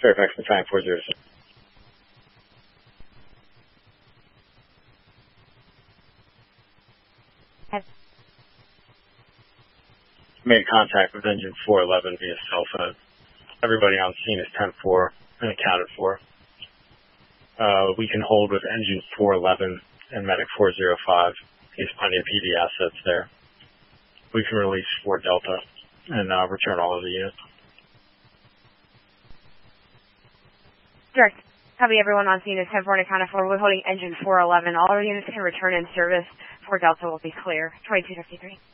Fairfax Battalion 406. Made contact with engine 411 via cell phone. Everybody on scene is 10-4 and accounted for. We can hold with engine 411 and medic 405. There's plenty of PD assets there. We can release 4 Delta and return all of the units. Direct. Copy, everyone on scene is 10-4 and accounted for. We're holding engine 411. All our units can return in service. 4 Delta will be clear. 2253.